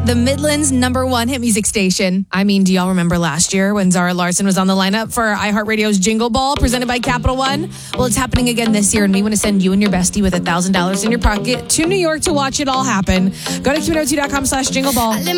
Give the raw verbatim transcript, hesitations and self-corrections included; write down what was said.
the Midland's number one hit music station. I mean, do y'all remember last year when Zara Larson was on the lineup for iHeartRadio's Jingle Ball presented by Capital One? Well, it's happening again this year, and we want to send you and your bestie with one thousand dollars in your pocket to New York to watch it all happen. Go to Q one oh two dot com slash jingle ball.